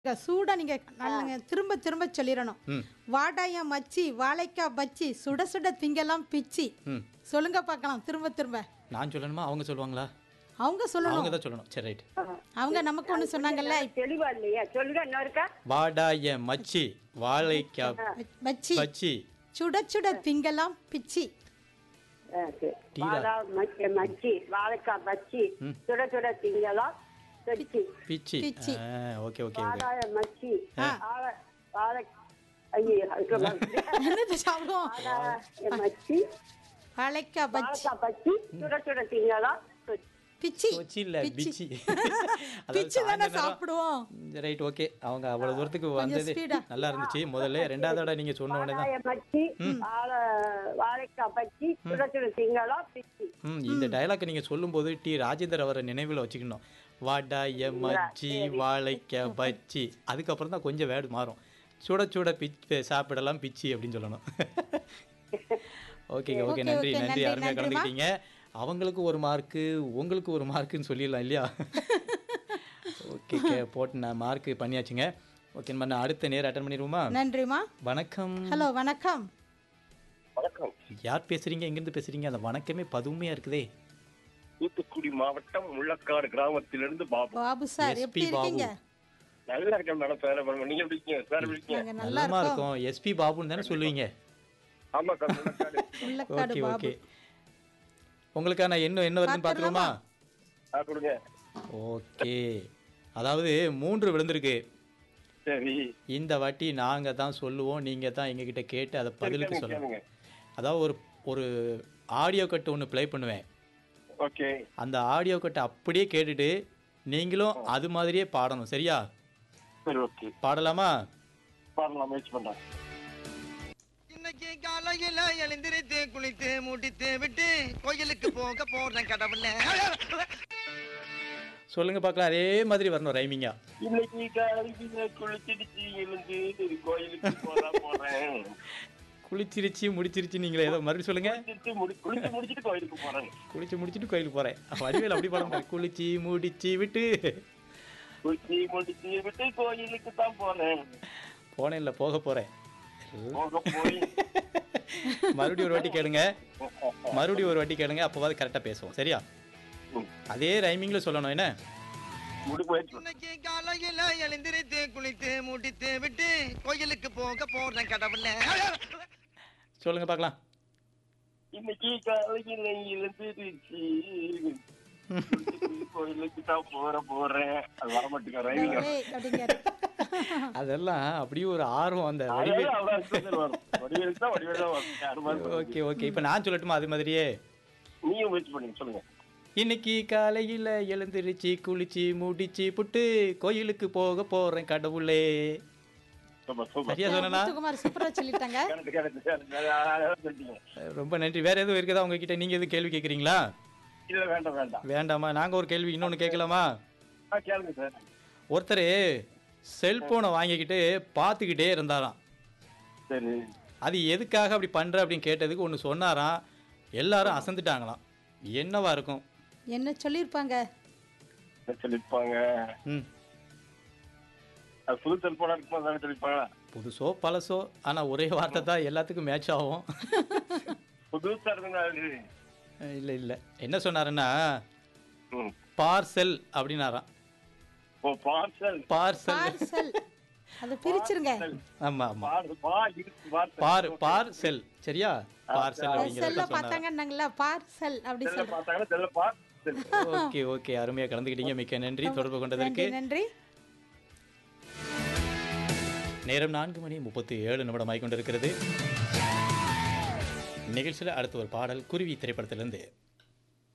சூடா நீங்க நல்லங்க திரும்ப திரும்ப சொல்லிடணும். ம் வாடாயம் மச்சி வாழைக்காய் பச்சி சுட சுட திங்கெல்லாம் பிச்சி. ம் சொல்லுங்க பார்க்கலாம் திரும்ப திரும்ப. நான் சொல்லணுமா அவங்க சொல்லுவாங்களா? அவங்க அவங்க சொல்லணும். தான் சொல்லணும். சரி ரைட். அவங்க நமக்கு ஒண்ணு சொன்னாங்கல்ல. தெளிவா இல்லையா? சொல்லுங்க இன்னொருக்கா. வாடாய மச்சி வாழைக்காய் பச்சி பச்சி சுட சுட திங்கெல்லாம் பிச்சி. சரி. டீரா. வாழை மச்சி வாழைக்காய் பச்சி ம். சுட சுட திங்கலாம் பிச்சி. பிச்சி பிச்சி. ஓகே ஓகே ஓகே வாழை மச்சி ஆ. வாழை ஐயோ அதுக்கு என்னது சாப்பிடுவோம்? வாழை மச்சி வாழைக்காய் பச்சி வாழைக்காய் பச்சி சுட சுட திங்கலாம் பிச்சி. கொச்சி இல்ல பிச்சி. பிச்சி. பிச்சி தானே சாப்பிடுவோம். Right okay. அவங்க அவ்வளவு தூரத்துக்கு கொஞ்சம் வந்தது speed ஆ. நல்லா இருந்துச்சு. முதல்ல ரெண்டாவதோட நீங்க சொன்ன உடனே தான் வாழை மச்சி வாழைக்காய் பச்சி சுட சுட திங்கலாம் பிச்சி. இந்த டயலாக் நீங்க சொல்லும்போது டி ராஜேந்தர் அவரை நினைவில் வச்சுக்கணும். வாடாய மச்சி வாழைக்காய் பச்சி. அதுக்கப்புறம் தான் கொஞ்சம் வேர்டு மாறும். சுட சுட சாப்பிடலாம் பிச்சி அப்படின்னு சொல்லணும். ஓகே ஓகே நன்றி okay, நன்றி நன்றி, அருமையாக நன்றிம்மா. கலந்துக்கிட்டீங்க. அவங்களுக்கு ஒரு மார்க்கு உங்களுக்கு ஒரு மார்க்குன்னு சொல்லிடலாம் இல்லையா? ஓகே போட்டு நான் மார்க்கு பண்ணியாச்சுங்க. ஓகே நம்ம அடுத்த நேரம் அட்டன் பண்ணிடுவோமா? நன்றிமா. வணக்கம். ஹலோ வணக்கம். வணக்கம். யார் பேசுறீங்க? எங்கிருந்து பேசுறீங்க? அந்த வணக்கமே பதுமையா இருக்குதே. தூத்துக்குடி மாவட்டம் முள்ளக்காடு கிராமத்திலிருந்து பாபு. பாபு சார் SP எப்படி இருக்கீங்க? நல்லா இருக்கேன் மேடம். பேர நீங்க எப்படி இருக்கீங்க? பேர எப்படி இருக்கீங்க? நாங்க நல்லா நல்லமா இருக்கோம். இருக்கும். எஸ்பி பாபுன்னு தானே சொல்லுவீங்க? ஆமா sir Mullakkadu. Mullakkadu okay Babu. Okay. உங்களுக்கான என்ன வருதுன்னு பார்த்துருவோமா? கொடுங்க. ஓகே. அதாவது 3 விழுந்திருக்கு. சரி இந்த வாட்டி நாங்கள் தான் சொல்லுவோம், நீங்கள் தான் எங்ககிட்ட கேட்டு அதை பதிலுக்கு கேளுங்க, சொல்லணும். கேளுங்க. அதாவது ஒரு ஆடியோ கட்டு ஒன்று ப்ளே பண்ணுவேன். ஓகே அந்த ஆடியோ கட்டை அப்படியே கேட்டுட்டு நீங்களும் அது மாதிரியே பாடணும். சரியா? சரி ஓகே பாடலாமா? பாடலாம் முயற்சி பண்றேன். இன்னைக்கு காலையில எழுந்திருத்து குளித்து முடித்து விட்டு கோயிலுக்கு போக போறேன் கடவுள. சொல்லுங்க பார்க்கலாம். அதே மாதிரி வரணும் ரைமிங்கா. இன்னைக்கு காலையில குளிச்சிடுச்சு எழுந்து கோயிலுக்கு போறேன். குளிச்சிருச்சு முடிச்சிருச்சு நீங்களே ஏதோ மறுபடியும் சொல்லுங்க. குளிச்சு முடிச்சிட்டு கோயிலுக்கு போறேன். குளிச்சு முடிச்சிட்டு கோயிலுக்கு போறேன். வடிவேல் அப்படி பாட முடியாது. குளிச்சு முடிச்சு விட்டு குளிச்சு முடிச்சு விட்டு கோயிலுக்கு தான் போறேன். போனேன் இல்லை போக போறேன். போக போய் மறுபடியும் ஒரு வாட்டி கேளுங்க. மறுபடியும் ஒரு வாட்டி கேளுங்க. அப்போவாது கரெக்டாக பேசுவோம். சரியா? அதே ரைமிங்ல சொல்லணும். என்ன முடி முயற்சி பண்றேன். இன்னைக்கு காலையில எழுந்திருத்து குளித்து முடித்து விட்டு கோயிலுக்கு போக போறேன் கடவுள. சொல்லுங்க பார்க்கலாம். இன்னைக்கு காலையில எழுந்துருச்சு கோயிலுக்கு தான் போறேன். அது வர மாட்டேங்க ரைவிங். ஏய், அப்படிங்கிறாரு. அதெல்லாம் அப்படியே ஒரு ஆர்வம் அந்த ஓகே ஓகே. இப்போ நான் சொல்லட்டுமா அது மாதிரியே? நீங்க முயற்சி பண்ணுங்க சொல்லுங்க. இன்னைக்கு காலையில் எழுந்திருச்சு குளிச்சு முடிச்சு புட்டு கோயிலுக்கு போக போறேன் கடவுளே. Super super. சரியா சொன்னா? முத்துக்குமார் சூப்பரா சொல்லிட்டாங்க. கரெக்ட் கரெக்ட் சொல்லிட்டீங்க. ரொம்ப நன்றி. வேற எதுவும் இருக்குதா உங்ககிட்ட? நீங்க எதுவும் கேள்வி கேட்குறீங்களா? இல்ல வேண்டாம் வேண்டாம். வேண்டாமா? நாங்க ஒரு கேள்வி இன்னொன்னு கேட்கலாமா? கேளுங்க சார். ஒருத்தர் செல்போனை வாங்கிக்கிட்டு பார்த்துக்கிட்டே இருந்தாராம். சரி அது எதுக்காக அப்படி பண்ற அப்படின்னு கேட்டதுக்கு ஒன்று சொன்னாராம். எல்லாரும் அசந்துட்டாங்களாம். என்னவா இருக்கும்? என்ன சொல்லிருப்பாங்க? என்ன சொல்லிருப்பாங்க? ம் அது புது செல்போனா இருக்குமா தானே சொல்லிருப்பாங்களா? புதுசோ பழசோ ஆனால் ஒரே வார்த்தை தான் எல்லாத்துக்கும் மேட்ச் ஆகும். புதுசா இருக்குங்களா? இல்லை இல்லை. என்ன சொன்னாருன்னா ம். பார்சல் அப்படின்னாராம். ஓ பார்சல். பார்சல். பார்சல். அது பிரிச்சிருங்க. ஆமா ஆமா. பார் பார்சல். சரியா? பார்சல் செல்ல அப்படிங்கிறத சொன்னாங்க. பார்த்தாங்கன்னாங்களா பார்சல் அப்படி செல்ல சொல்றேன். பார்த்தாங்கன்னா செல்ல பார்சல். Okay okay. அருமையா கலந்துக்கிட்டீங்க. மிக்க நன்றி தொடர்பு கொண்டதற்கு. நன்றி நன்றி. நேரம் 4:37 ஆகிக்கொண்டிருக்கிறது. நிகழ்ச்சியில் அடுத்த ஒரு பாடல் குருவி திரைப்படத்திலிருந்து.